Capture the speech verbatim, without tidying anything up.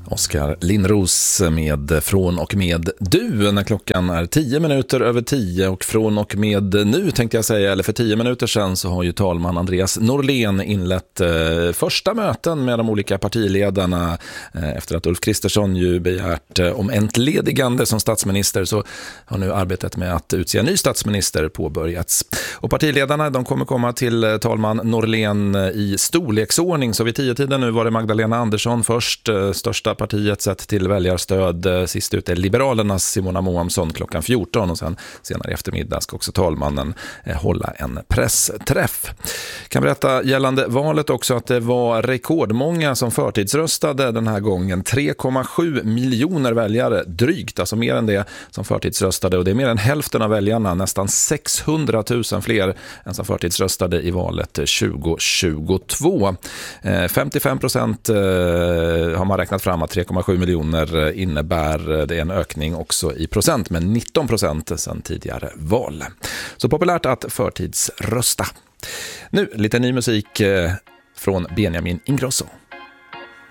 Oskar Lindros med Från och med du när klockan är tio minuter över tio och från och med nu tänkte jag säga, eller för tio minuter sedan så har ju talman Andreas Norlén inlett eh, första möten med de olika partiledarna eh, efter att Ulf Kristersson ju begärt eh, om entledigande som statsminister, så har nu arbetet med att utse en ny statsminister påbörjats. Och partiledarna de kommer komma till eh, talman Norlén eh, i storleksordning, så vid tio tiden nu var det Magdalena Andersson först, eh, största partiet sett till väljarstöd. Sist ut är Liberalernas Simona Moamsson klockan fjorton och sen senare i eftermiddag ska också talmannen eh, hålla en pressträff. Kan berätta gällande valet också att det var rekordmånga som förtidsröstade den här gången. tre komma sju miljoner väljare, drygt, alltså mer än det som förtidsröstade, och det är mer än hälften av väljarna, nästan sexhundratusen fler än som förtidsröstade i valet tjugo tjugotvå. Eh, femtiofem procent eh, har man räknat fram att tre komma sju miljoner innebär det en ökning också i procent, men nitton procent sedan tidigare val. Så populärt att förtidsrösta. Nu lite ny musik från Benjamin Ingrosso.